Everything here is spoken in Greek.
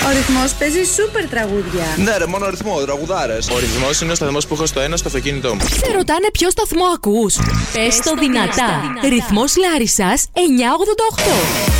Ο Ρυθμός παίζει σούπερ τραγούδια. Ναι, ρε, μόνο ρυθμό, τραγουδάρες. Ο Ρυθμός είναι ο σταθμός που έχω στο ένα στο αυτοκίνητό μου. Σε ρωτάνε ποιο σταθμό ακούς? Πες το δυνατά. Ρυθμός Λάρισσας 988.